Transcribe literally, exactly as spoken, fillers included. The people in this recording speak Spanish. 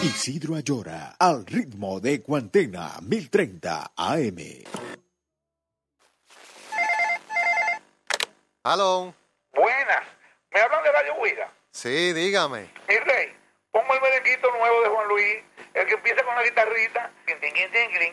Isidro Ayora, al ritmo de Cuantena mil treinta A M. Aló. Buenas. ¿Me hablan de Radio Huida? Sí, dígame. Mi rey, pongo el merenguito nuevo de Juan Luis, el que empieza con la guitarrita.